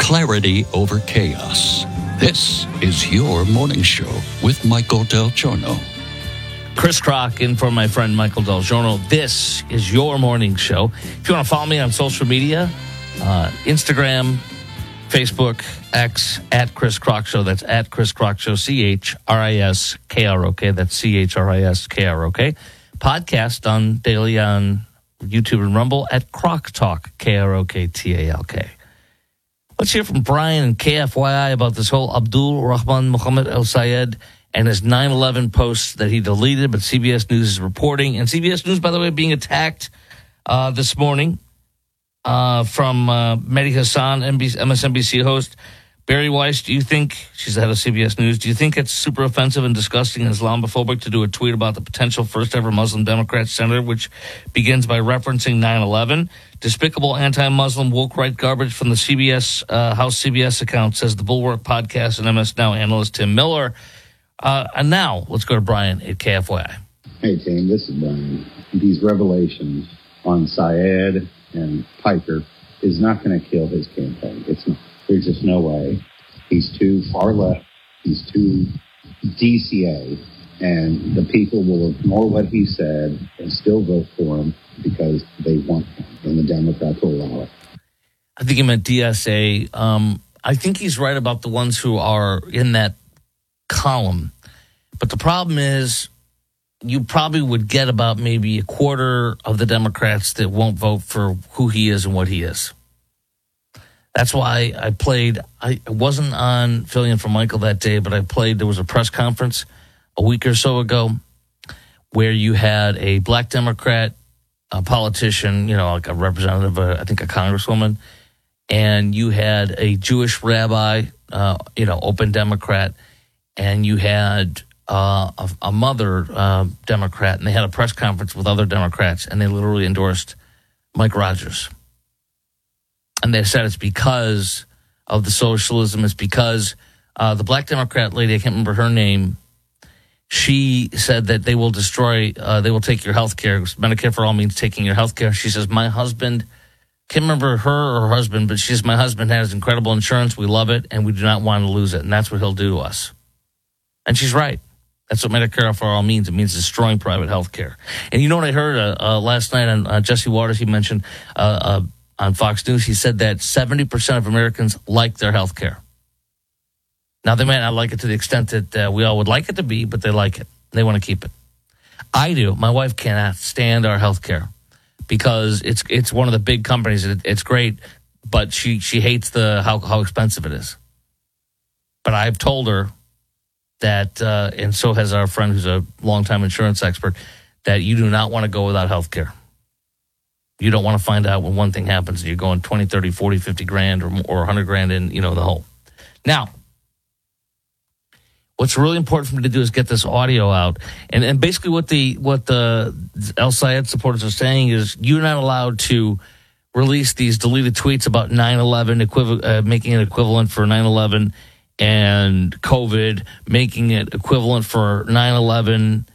clarity over chaos. This is your morning show with Michael Del Giorno. Chris Crock in for my friend Michael Del Giorno. This is your morning show. If you want to follow me on social media, Instagram, Facebook, X, at Chris Crock Show. That's at Chris Crock Show, CHRISKROK. That's CHRISKROK. Podcast on daily on YouTube and Rumble at Crock Talk, KROKTALK. Let's hear from Brian and KFYI about this whole Abdul Rahman Mohammed El Sayed and his 9/11 posts that he deleted, but CBS News is reporting. And CBS News, by the way, being attacked this morning from Mehdi Hassan, MSNBC host. Barry Weiss, do you think, she's the head of CBS News, do you think it's super offensive and disgusting and Islamophobic to do a tweet about the potential first ever Muslim Democrat senator, which begins by referencing 9/11? Despicable anti-Muslim woke right garbage from the CBS, House CBS account, says the Bulwark podcast and MS Now analyst Tim Miller. And now, let's go to Brian at KFYI. Hey, team, this is Brian. These revelations on Syed and Piker is not going to kill his campaign. It's not. There's just no way. He's too far left. He's too DCA. And the people will ignore what he said and still vote for him because they want him. And the Democrats will allow it. I think he meant DSA. I think he's right about the ones who are in that column. But the problem is you probably would get about maybe a quarter of the Democrats that won't vote for who he is and what he is. That's why I wasn't on filling in for Michael that day, but there was a press conference a week or so ago where you had a black Democrat, a politician, like a representative, I think a congresswoman, and you had a Jewish rabbi, open Democrat, and you had a mother Democrat, and they had a press conference with other Democrats, and they literally endorsed Mike Rogers. And they said it's because of the socialism. It's because the black Democrat lady, I can't remember her name, she said that they will take your health care. Medicare for all means taking your health care. She says, my husband, can't remember her or her husband, but she says, my husband has incredible insurance. We love it, and we do not want to lose it. And that's what he'll do to us. And she's right. That's what Medicare for all means. It means destroying private health care. And you know what I heard last night on Jesse Waters? He mentioned on Fox News, he said that 70% of Americans like their health care. Now, they might not like it to the extent that we all would like it to be, but they like it. They want to keep it. I do. My wife cannot stand our health care because it's one of the big companies. It's great, but she hates how expensive it is. But I've told her that, and so has our friend who's a longtime insurance expert, that you do not want to go without health care. You don't want to find out when one thing happens and you're going 20, 30, 40, 50 grand or 100 grand in, the hole. Now, what's really important for me to do is get this audio out. And basically what the El Sayed supporters are saying is you're not allowed to release these deleted tweets about 9/11, making it equivalent for 9/11 and COVID, making it equivalent for 9/11,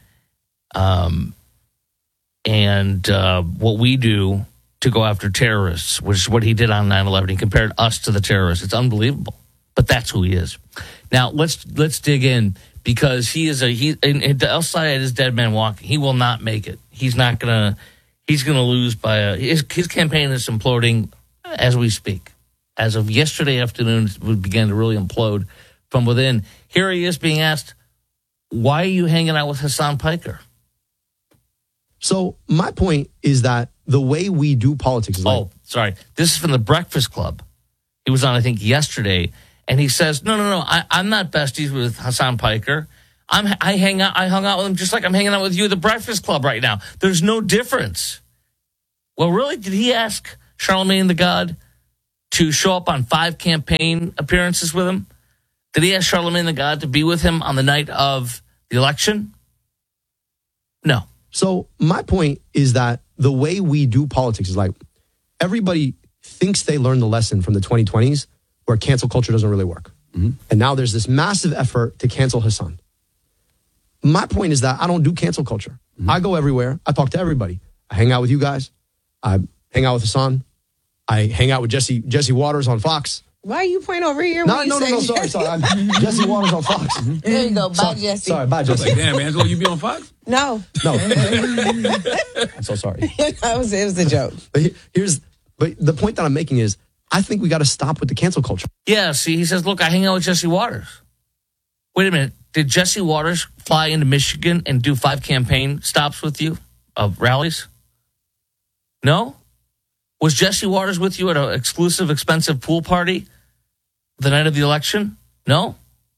and what we do to go after terrorists, which is what he did on 9/11. He compared us to the terrorists. It's unbelievable, but that's who he is. Now let's dig in because El Sayed is dead man walking. He will not make it. He's gonna lose by his campaign is imploding as we speak. As of yesterday afternoon, it began to really implode from within. Here he is being asked, "Why are you hanging out with Hassan Piker?" So my point is that the way we do politics is sorry. This is from the Breakfast Club. He was on, I think, yesterday, and he says, no, I'm not besties with Hassan Piker. I hung out with him just like I'm hanging out with you at the Breakfast Club right now. There's no difference. Well, really, did he ask Charlemagne the God to show up on 5 campaign appearances with him? Did he ask Charlemagne the God to be with him on the night of the election? No. So my point is that the way we do politics is like everybody thinks they learned the lesson from the 2020s where cancel culture doesn't really work. Mm-hmm. And now there's this massive effort to cancel Hassan. My point is that I don't do cancel culture. Mm-hmm. I go everywhere. I talk to everybody. I hang out with you guys. I hang out with Hassan. I hang out with Jesse Waters on Fox. Why are you pointing over here? No, sorry. I'm Jesse Waters on Fox. There you go. Bye, Jesse. Sorry, bye, Jesse. Like, damn, Angelo, you be on Fox? No. I'm so sorry. It was a joke. But the point that I'm making is, I think we got to stop with the cancel culture. Yeah, see, he says, look, I hang out with Jesse Waters. Wait a minute. Did Jesse Waters fly into Michigan and do 5 campaign stops with you, rallies? No? Was Jesse Waters with you at an exclusive, expensive pool party the night of the election? No?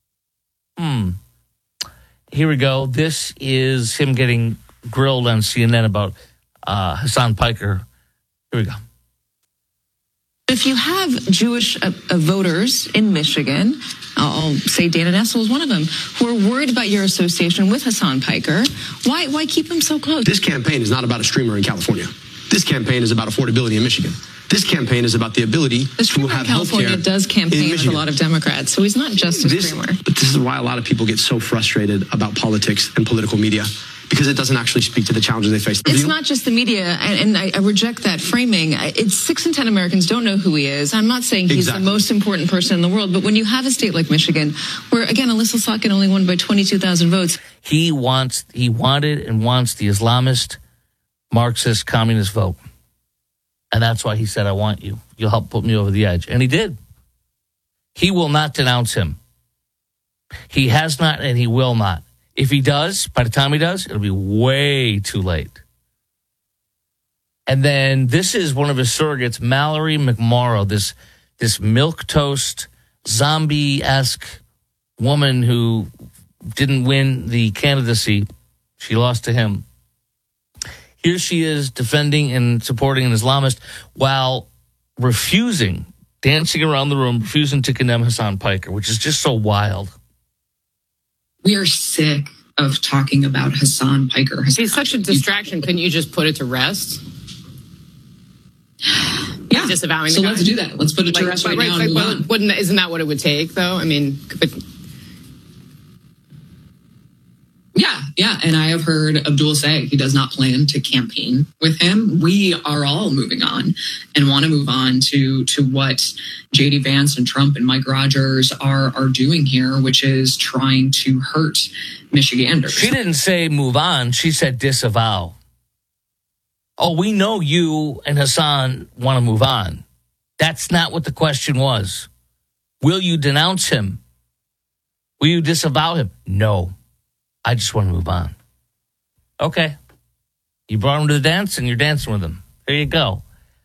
Here we go. This is him getting grilled on CNN about Hassan Piker. Here we go. If you have Jewish voters in Michigan, I'll say Dana Nessel is one of them, who are worried about your association with Hassan Piker, why keep him so close? This campaign is not about a streamer in California. This campaign is about affordability in Michigan. This campaign is about the ability the to have California does campaign with a lot of Democrats, so he's not just a streamer. But this is why a lot of people get so frustrated about politics and political media, because it doesn't actually speak to the challenges they face. It's not just the media, and I reject that framing. It's 6 in 10 Americans don't know who he is. I'm not saying he's the most important person in the world, but when you have a state like Michigan, where, again, Alyssa Slotkin only won by 22,000 votes. He wanted and wants the Islamist, Marxist, communist vote. And that's why he said, I want you. You'll help put me over the edge. And he did. He will not denounce him. He has not, and he will not. If he does, by the time he does, it'll be way too late. And then this is one of his surrogates, Mallory McMorrow, this milquetoast, zombie-esque woman who didn't win the candidacy. She lost to him. Here she is defending and supporting an Islamist while dancing around the room, refusing to condemn Hassan Piker, which is just so wild. We are sick of talking about Hassan Piker. He's such a distraction. Couldn't you just put it to rest? Yeah. Disavowing so the guy? Let's do that. Let's put it to rest right now. And move on. Isn't that what it would take, though? I mean, Yeah. And I have heard Abdul say he does not plan to campaign with him. We are all moving on and want to move on to what J.D. Vance and Trump and Mike Rogers are doing here, which is trying to hurt Michiganders. She didn't say move on. She said disavow. Oh, we know you and Hassan want to move on. That's not what the question was. Will you denounce him? Will you disavow him? No. I just want to move on. Okay. You brought him to the dance and you're dancing with him. There you go.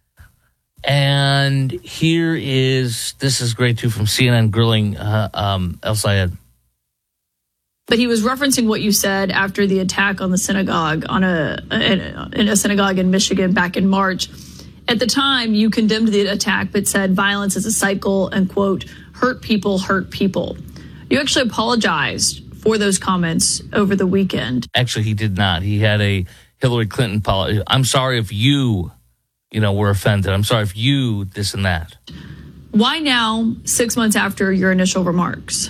And this is great too from CNN grilling El Sayed. But he was referencing what you said after the attack on the synagogue, in a synagogue in Michigan back in March. At the time, you condemned the attack, but said violence is a cycle and, quote, hurt people hurt people. You actually apologized for those comments over the weekend. Actually, he did not. He had a Hillary Clinton apology. I'm sorry if you were offended. I'm sorry if you this and that. Why now, 6 months after your initial remarks?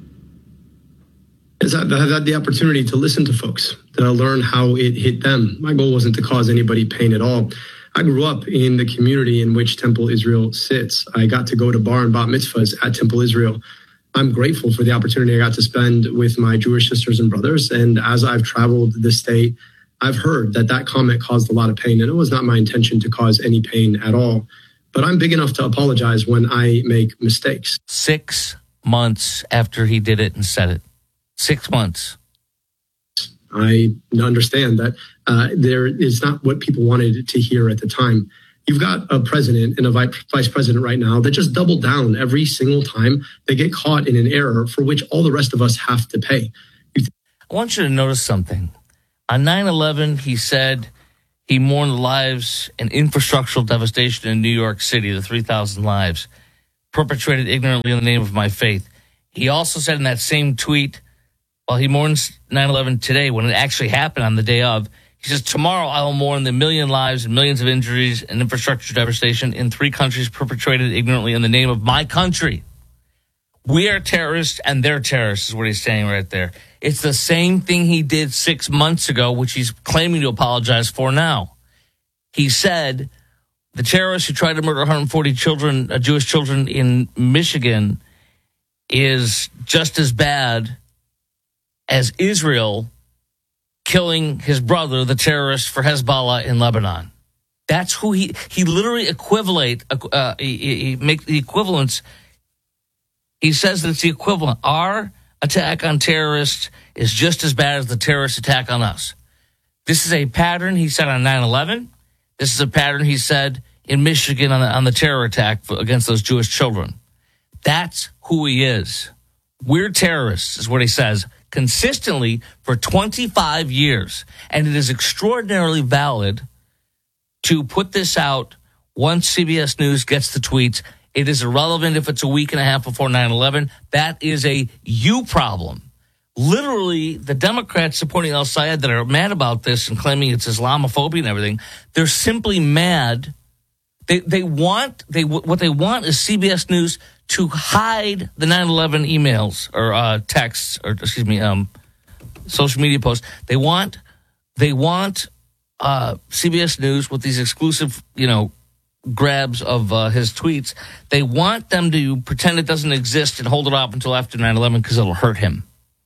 As I've had the opportunity to listen to folks, to learn how it hit them. My goal wasn't to cause anybody pain at all. I grew up in the community in which Temple Israel sits. I got to go to bar and bat mitzvahs at Temple Israel. I'm grateful for the opportunity I got to spend with my Jewish sisters and brothers. And as I've traveled the state, I've heard that comment caused a lot of pain. And it was not my intention to cause any pain at all. But I'm big enough to apologize when I make mistakes. 6 months after he did it and said it. 6 months. I understand that there is not what people wanted to hear at the time. You've got a president and a vice president right now that just double down every single time they get caught in an error for which all the rest of us have to pay. I want you to notice something. On 9/11, he said he mourned the lives and infrastructural devastation in New York City, the 3,000 lives, perpetrated ignorantly in the name of my faith. He also said in that same tweet, while he mourns 9/11 today, when it actually happened on the day of, he says, tomorrow I will mourn the million lives and millions of injuries and infrastructure devastation in 3 countries perpetrated ignorantly in the name of my country. We are terrorists and they're terrorists is what he's saying right there. It's the same thing he did 6 months ago, which he's claiming to apologize for now. He said, the terrorist who tried to murder 140 children, Jewish children in Michigan, is just as bad as Israel killing his brother, the terrorist for Hezbollah in Lebanon. That's who he literally he make the equivalence. He says that it's the equivalent. Our attack on terrorists is just as bad as the terrorist attack on us. This is a pattern he said on 9/11. This is a pattern he said in Michigan on the terror attack against those Jewish children. That's who he is. We're terrorists, is what he says, consistently for 25 years. And it is extraordinarily valid to put this out once CBS News gets the tweets. It is irrelevant if it's a week and a half before 9/11. That is a you problem. Literally, the Democrats supporting al-Sayed that are mad about this and claiming it's Islamophobia and everything, they're simply mad. What they want is CBS News to hide the 9/11 emails or texts or social media posts. They want CBS News with these exclusive, grabs of his tweets. They want them to pretend it doesn't exist and hold it off until after 9/11 because it'll hurt him.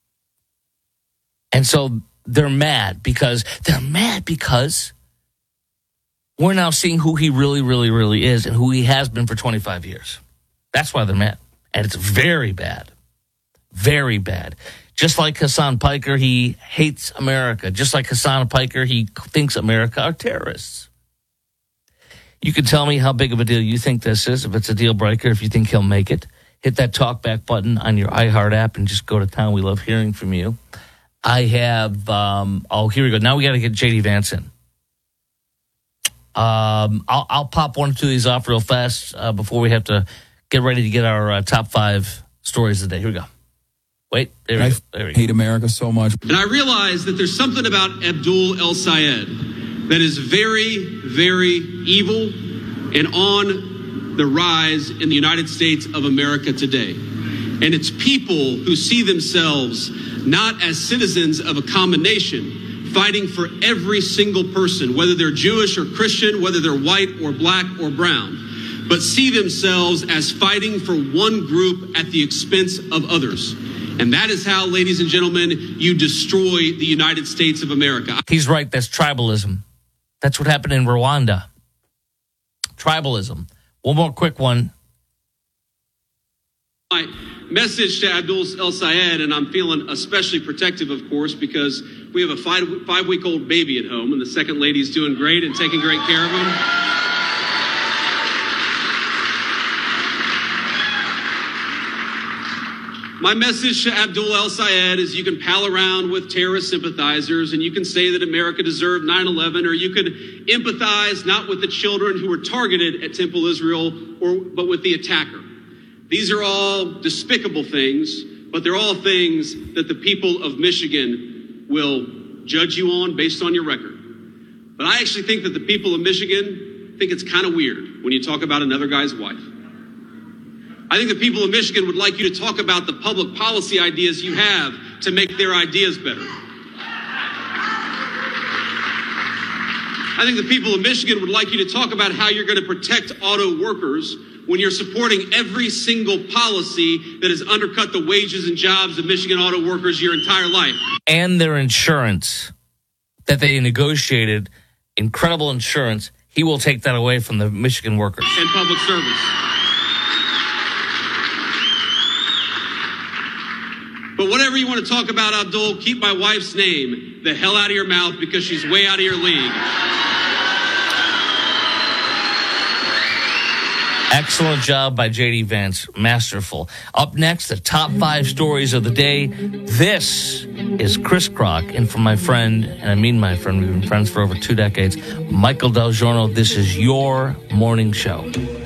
And so they're mad because we're now seeing who he really, really, really is and who he has been for 25 years. That's why they're mad. And it's very bad. Very bad. Just like Hassan Piker, he hates America. Just like Hassan Piker, he thinks America are terrorists. You can tell me how big of a deal you think this is, if it's a deal breaker, if you think he'll make it. Hit that talkback button on your iHeart app and just go to town. We love hearing from you. I have, here we go. Now we got to get J.D. Vance in. I'll pop one or two of these off real fast before we have to get ready to get our top 5 stories of the day. Here we go. Wait, there we go. I hate America so much. And I realize that there's something about Abdul El-Sayed that is very, very evil and on the rise in the United States of America today. And it's people who see themselves not as citizens of a common nation, fighting for every single person, whether they're Jewish or Christian, whether they're white or black or brown, but see themselves as fighting for one group at the expense of others. And that is how, ladies and gentlemen, you destroy the United States of America. He's right. That's tribalism. That's what happened in Rwanda. Tribalism. One more quick one. My message to Abdul El-Sayed, and I'm feeling especially protective, of course, because we have a five-week-old baby at home, and the second lady's doing great and taking great care of him. My message to Abdul El-Sayed is you can pal around with terrorist sympathizers and you can say that America deserved 9/11, or you could empathize not with the children who were targeted at Temple Israel, but with the attacker. These are all despicable things, but they're all things that the people of Michigan will judge you on based on your record. But I actually think that the people of Michigan think it's kind of weird when you talk about another guy's wife. I think the people of Michigan would like you to talk about the public policy ideas you have to make their ideas better. I think the people of Michigan would like you to talk about how you're going to protect auto workers when you're supporting every single policy that has undercut the wages and jobs of Michigan auto workers your entire life. And their insurance that they negotiated, incredible insurance, he will take that away from the Michigan workers. And public service. But whatever you want to talk about, Abdul, keep my wife's name the hell out of your mouth because she's way out of your league. Excellent job by J.D. Vance. Masterful. Up next, the top 5 stories of the day. This is Chris Kroc, and from my friend, and I mean my friend, we've been friends for over 2 decades, Michael Del Giorno. This is your morning show.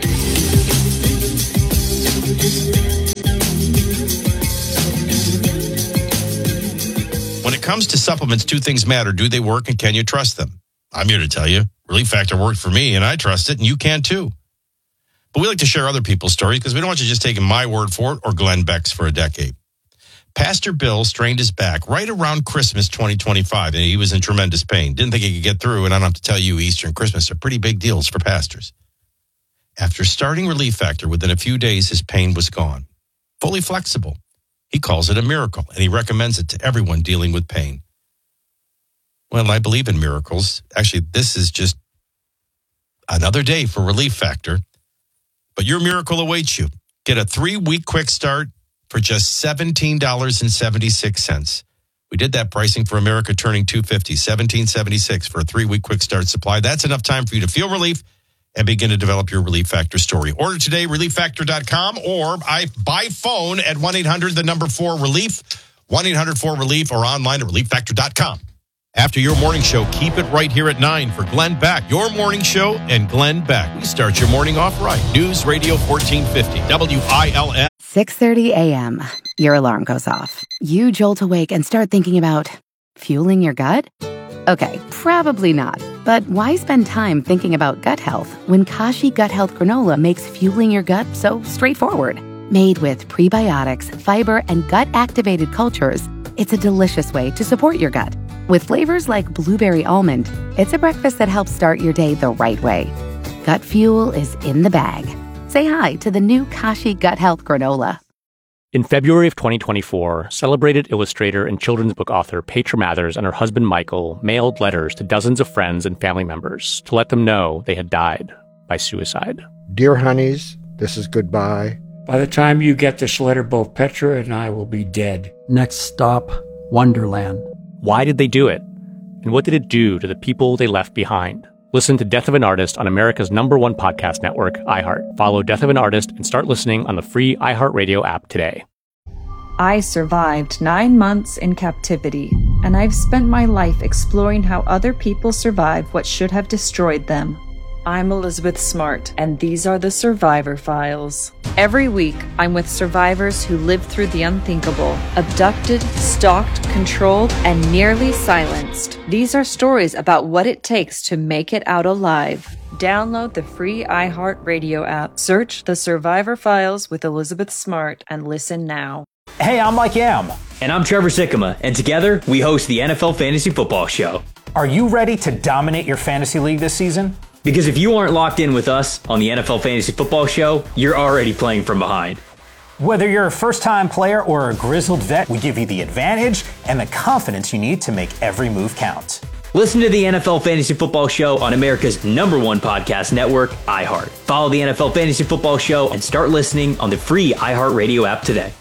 When it comes to supplements, 2 things matter. Do they work and can you trust them? I'm here to tell you, Relief Factor worked for me and I trust it and you can too. But we like to share other people's stories because we don't want you just taking my word for it or Glenn Beck's for a decade. Pastor Bill strained his back right around Christmas 2025 and he was in tremendous pain. Didn't think he could get through, and I don't have to tell you, Easter and Christmas are pretty big deals for pastors. After starting Relief Factor, within a few days, his pain was gone. Fully flexible. He calls it a miracle, and he recommends it to everyone dealing with pain. Well, I believe in miracles. Actually, this is just another day for Relief Factor. But your miracle awaits you. Get a 3-week quick start for just $17.76. We did that pricing for America turning 250, $17.76 for a 3-week quick start supply. That's enough time for you to feel relief and begin to develop your Relief Factor story. Order today, ReliefFactor.com, or by phone at 1-800-4RELIEF, 1-800-4RELIEF, or online at ReliefFactor.com. After your morning show, keep it right here at 9 for Glenn Beck. Your morning show and Glenn Beck. We start your morning off right. News Radio 1450, WILN. 6:30 a.m. Your alarm goes off. You jolt awake and start thinking about fueling your gut? Okay, probably not. But why spend time thinking about gut health when Kashi Gut Health Granola makes fueling your gut so straightforward? Made with prebiotics, fiber, and gut-activated cultures, it's a delicious way to support your gut. With flavors like blueberry almond, it's a breakfast that helps start your day the right way. Gut fuel is in the bag. Say hi to the new Kashi Gut Health Granola. In February of 2024, celebrated illustrator and children's book author Petra Mathers and her husband Michael mailed letters to dozens of friends and family members to let them know they had died by suicide. Dear honeys, this is goodbye. By the time you get this letter, both Petra and I will be dead. Next stop, Wonderland. Why did they do it? And what did it do to the people they left behind? Listen to Death of an Artist on America's #1 podcast network, iHeart. Follow Death of an Artist and start listening on the free iHeartRadio app today. I survived 9 months in captivity, and I've spent my life exploring how other people survived what should have destroyed them. I'm Elizabeth Smart, and these are the Survivor Files. Every week, I'm with survivors who lived through the unthinkable, abducted, stalked, controlled, and nearly silenced. These are stories about what it takes to make it out alive. Download the free iHeartRadio app, search The Survivor Files with Elizabeth Smart, and listen now. Hey, I'm Mike Yam. And I'm Trevor Sikkema, and together we host the NFL Fantasy Football Show. Are you ready to dominate your fantasy league this season? Because if you aren't locked in with us on the NFL Fantasy Football Show, you're already playing from behind. Whether you're a first-time player or a grizzled vet, we give you the advantage and the confidence you need to make every move count. Listen to the NFL Fantasy Football Show on America's #1 podcast network, iHeart. Follow the NFL Fantasy Football Show and start listening on the free iHeartRadio app today.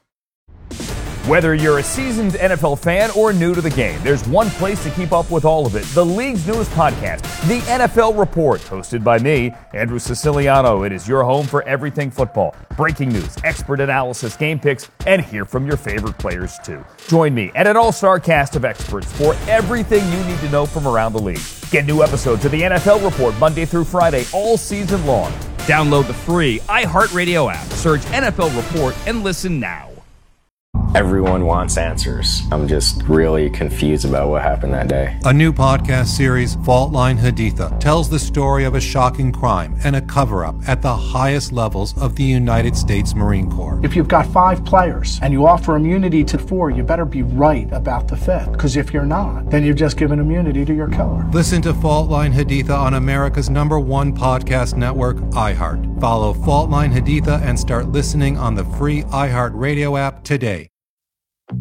Whether you're a seasoned NFL fan or new to the game, there's one place to keep up with all of it. The league's newest podcast, The NFL Report, hosted by me, Andrew Siciliano. It is your home for everything football. Breaking news, expert analysis, game picks, and hear from your favorite players too. Join me and an all-star cast of experts for everything you need to know from around the league. Get new episodes of The NFL Report Monday through Friday all season long. Download the free iHeartRadio app. Search NFL Report and listen now. Everyone wants answers. I'm just really confused about what happened that day. A new podcast series, Fault Line Haditha, tells the story of a shocking crime and a cover-up at the highest levels of the United States Marine Corps. If you've got 5 players and you offer immunity to 4, you better be right about the 5th. Because if you're not, then you've just given immunity to your killer. Listen to Fault Line Haditha on America's #1 podcast network, iHeart. Follow Fault Line Haditha and start listening on the free iHeartRadio app today.